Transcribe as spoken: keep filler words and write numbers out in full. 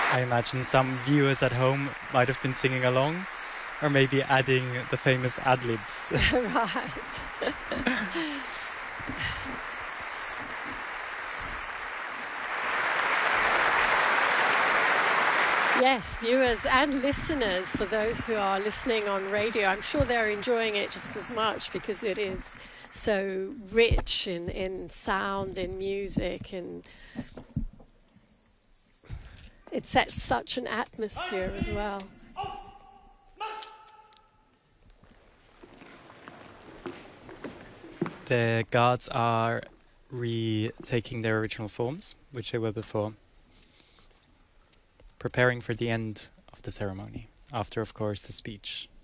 I imagine some viewers at home might have been singing along, or maybe adding the famous ad-libs. Right. Yes, viewers and listeners, for those who are listening on radio, I'm sure they're enjoying it just as much because it is so rich in, in sound, in music, and it sets such an atmosphere as well. The gods are retaking their original forms, which they were before, preparing for the end of the ceremony, after, of course, the speech.